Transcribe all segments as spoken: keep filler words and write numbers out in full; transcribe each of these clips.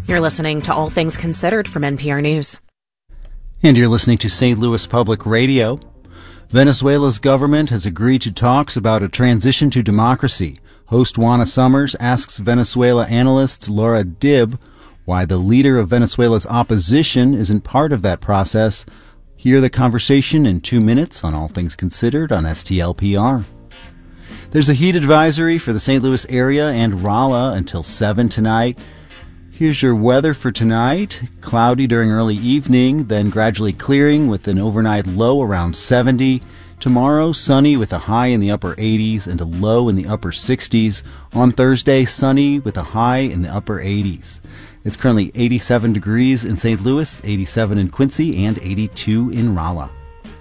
You're listening to All Things Considered from N P R News. And you're listening to Saint Louis Public Radio. Venezuela's government has agreed to talks about a transition to democracy. Host Juana Summers asks Venezuela analyst Laura Dibb why the leader of Venezuela's opposition isn't part of that process. Hear the conversation in two minutes on All Things Considered on S T L P R. There's a heat advisory for the Saint Louis area and Rolla until seven tonight. Here's your weather for tonight. Cloudy during early evening, then gradually clearing with an overnight low around seventy. Tomorrow, sunny with a high in the upper eighties and a low in the upper sixties. On Thursday, sunny with a high in the upper eighties. It's currently eighty-seven degrees in Saint Louis, eighty-seven in Quincy, and eighty-two in Rolla.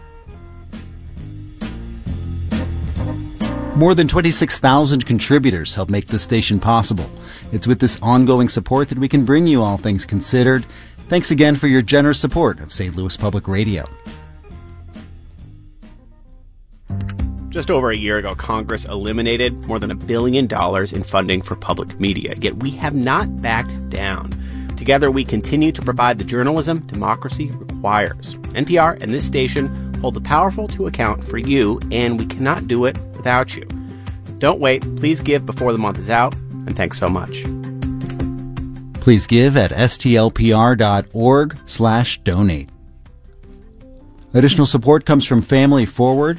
More than twenty-six thousand contributors help make this station possible. It's with this ongoing support that we can bring you All Things Considered. Thanks again for your generous support of Saint Louis Public Radio. Just over a year ago, Congress eliminated more than a billion dollars in funding for public media, yet we have not backed down. Together, we continue to provide the journalism democracy requires. N P R and this station hold the powerful to account for you, and we cannot do it without you. Don't wait. Please give before the month is out, and thanks so much. Please give at stlpr.org slash donate. Additional support comes from Family Forward,